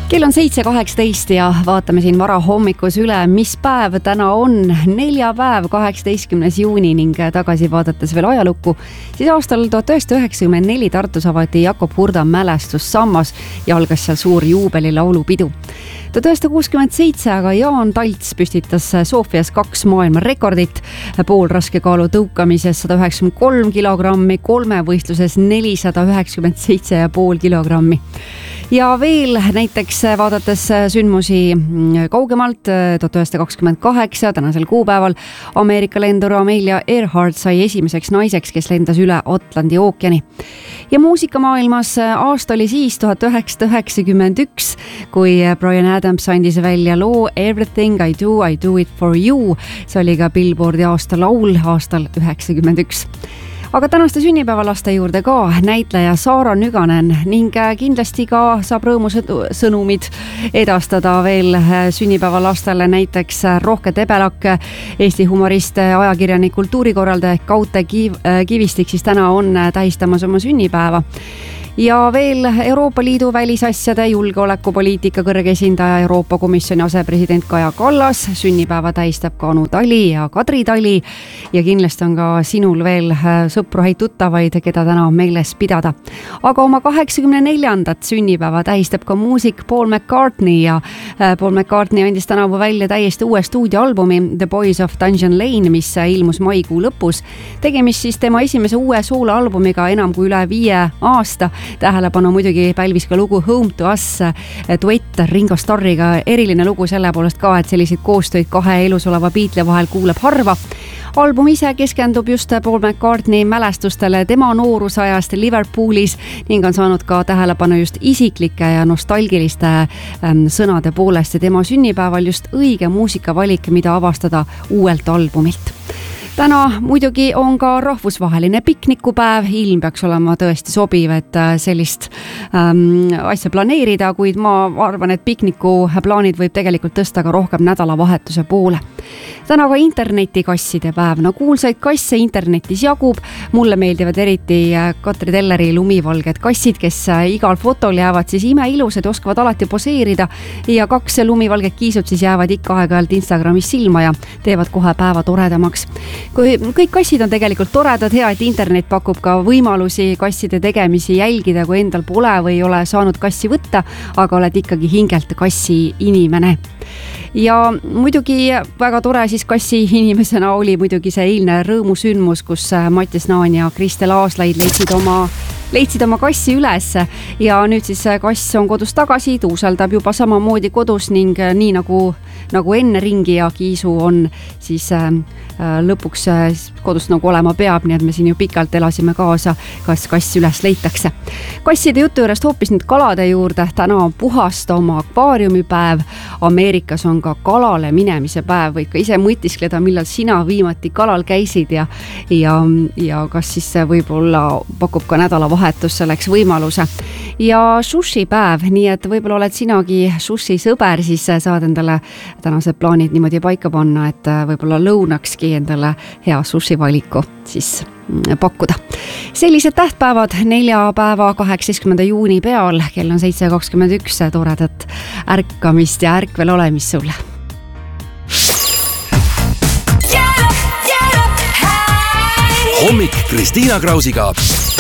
Kell on 7:18 ja vaatame siin varahommikus üle, mis päev täna on. Neljapäev, 18. juuni ning tagasi vaadates veel ajalukku, siis aastal 1994 Tartus avati Jakob Hurda mälestussammas ja algas seal suur juubelilaulupidu. 1967 aga Jaan Talts püstitas Sofias 2 maailmarekordit, poolraskekaalu tõukamises 193 kilogrammi, kolmevõistluses 497,5 kilogrammi. Ja veel näiteks vaadates sündmusi kaugemalt, 1928 tänasel kuupäeval Ameerika lendur Amelia Earhart sai esimeseks naiseks, kes lendas üle Atlandi ookeani. Ja muusikamaailmas aasta oli siis 1991, kui Bryan Adams andis välja loo Everything I do it for you. See oli ka Billboardi aasta laul aastal 91. Aga tänaste sünnipäevalaste juurde ka näitleja Saara Nüganen ning kindlasti ka saab rõõmusõnumid edastada veel sünnipäevalastele, näiteks Rohke Tebelak, Eesti humorist, ajakirjanik, kultuurikorraldaja Kaute Kivistik, siis täna on tähistamas oma sünnipäeva. Ja veel Euroopa Liidu välisasjade julgeolekupoliitika kõrge esindaja Euroopa Komisjoni asepresident Kaja Kallas, sünnipäeva tähistab ka Anu Tali ja Kadri Tali ja kindlasti on ka sinul veel sõpru häid tuttavaid, keda täna on meeles pidada. Aga oma 84. sünnipäeva tähistab ka muusik Paul McCartney ja Paul McCartney andis tänavu välja täiesti uue stuudioalbumi The Boys of Dungeon Lane, mis ilmus maikuu lõpus. Tegemist siis tema esimese uue sooloalbumiga enam kui üle 5 aasta. Tähelepanu muidugi pälvis ka lugu Home to Us, duett Ringo Starriga, eriline lugu selle poolest ka, et selliseid koostöid kahe elus oleva Beatle vahel kuuleb harva. Album ise keskendub just Paul McCartney mälestustele tema noorusajast Liverpoolis ning on saanud ka tähelepanu just isiklike ja nostalgiliste sõnade poolest ja tema sünnipäeval just õige muusikavalik, mida avastada uuelt albumilt. Täna muidugi on ka rahvusvaheline piknikupäev, ilm peaks olema tõesti sobiv, et sellist asja planeerida, kuid ma arvan, et piknikuplaanid võib tegelikult tõsta ka rohkem nädalavahetuse poole. Täna ka internetikasside päev, no kuulsaid kasse internetis jagub, mulle meeldivad eriti Katri Telleri lumivalged kassid, kes igal fotol jäävad siis imeilused, oskavad alati poseerida ja 2 lumivalged kiisud siis jäävad ikka aeg-ajalt Instagramis silma ja teevad kohe päeva toredamaks. Kui kõik kassid on tegelikult toredad, hea, et internet pakub ka võimalusi kasside tegemisi jälgida, kui endal pole või ei ole saanud kassi võtta, aga oled ikkagi hingelt kassi inimene. Ja muidugi väga tore siis kassi inimesena oli muidugi see eilne rõõmusündmus, kus Mattias Naan ja Kristel Aaslaid leidsid oma kassi üles ja nüüd siis kass on kodus tagasi, tuuseldab juba samamoodi kodus ning nii nagu enne ringi ja Kiisu on siis lõpuks kodus nagu olema peab, nii et me siin ju pikalt elasime kaasa, kas kass üles leitakse. Kasside jutu juurest hoopis nüüd kalade juurde, täna on puhasta oma akvaariumipäev, Ameerikas on ka kalale minemise päev, võid ka ise mõtiskleda, millal sina viimati kalal käisid ja kas siis võib-olla pakub ka nädalavahetus selleks võimaluse. Ja sushi päev, nii et võib-olla oled sinagi sushi sõber, siis saad endale tänased plaanid niimoodi paika panna, et võib-olla lõunakski endale hea sushi valiku siis pakkuda. Sellised tähtpäevad neljapäeva 18. juuni peal, kell on 7:21, toredat ärkamist ja ärkvel olemist sulle. Hommik Kristiina Krausiga.